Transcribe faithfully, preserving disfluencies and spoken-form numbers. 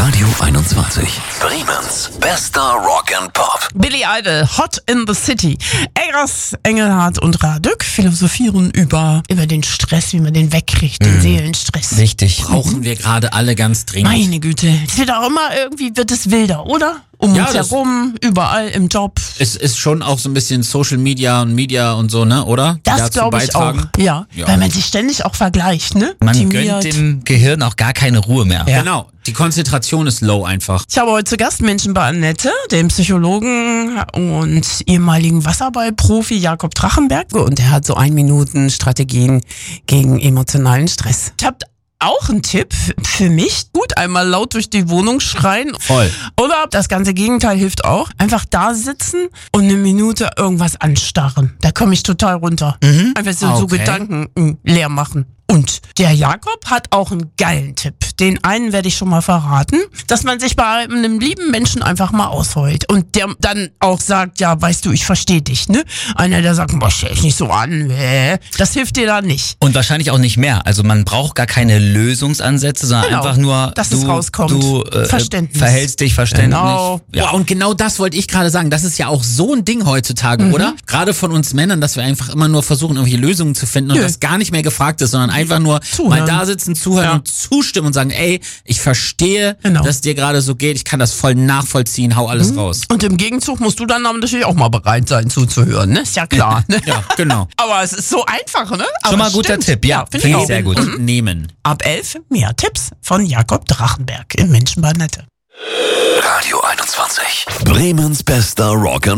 Radio einundzwanzig. Bremens bester Rock and Pop. Billy Idol, Hot in the City. Eggers, Engelhardt und Radück philosophieren über, über den Stress, wie man den wegkriegt, den Mhm. Seelenstress. Richtig. Brauchen wir gerade alle ganz dringend. Meine Güte. Es wird auch immer irgendwie, wird es wilder, oder? Um Ja, uns das- herum, überall im Job. Es ist schon auch so ein bisschen Social Media und Media und so, ne, oder? Die Das dazu glaube ich beitragen. auch. Ja. Ja. Weil man sich ständig auch vergleicht, ne? Man Optimiert. gönnt dem Gehirn auch gar keine Ruhe mehr. Ja. Genau. Die Konzentration ist low einfach. Ich habe heute zu Gast Menschen bei Annette, dem Psychologen und ehemaligen Wasserballprofi Jakob Drachenberg. Und er hat so ein Minuten Strategien gegen emotionalen Stress. Ich habe auch einen Tipp für mich. Gut, einmal laut durch die Wohnung schreien. Voll. Oder das ganze Gegenteil hilft auch. Einfach da sitzen und eine Minute irgendwas anstarren. Da komme ich total runter. Einfach so, so Okay. Gedanken mh, leer machen. Und der Jakob hat auch einen geilen Tipp. Den einen werde ich schon mal verraten, dass man sich bei einem lieben Menschen einfach mal ausheult. Und der dann auch sagt, ja, weißt du, ich verstehe dich, ne? Einer, der sagt, boah, stell dich nicht so an, äh. Das hilft dir da nicht. Und wahrscheinlich auch nicht mehr. Also man braucht gar keine Lösungsansätze, sondern Genau, einfach nur, dass du, es rauskommt. du äh, Verständnis. verhältst dich verständlich. Genau. Ja. Boah, und genau das wollte ich gerade sagen. Das ist ja auch so ein Ding heutzutage, Mhm. oder? Gerade von uns Männern, dass wir einfach immer nur versuchen, irgendwelche Lösungen zu finden und Nö. das gar nicht mehr gefragt ist, sondern einfach nur Zuhören. mal da sitzen, zuhören Ja. und zustimmen und sagen, ey, ich verstehe, Genau. dass dir gerade so geht, ich kann das voll nachvollziehen, hau alles raus. Und im Gegenzug musst du dann aber natürlich auch mal bereit sein zuzuhören, ne? Ist ja klar, ne? Ja, genau. Aber es ist so einfach, ne? Aber Schon mal es guter stimmt. Tipp, ja. finde Finde ich ich auch. sehr gut. Und nehmen. Ab elf mehr Tipps von Jakob Drachenberg im Menschen bei Annette. Radio einundzwanzig. Bremens bester Rock and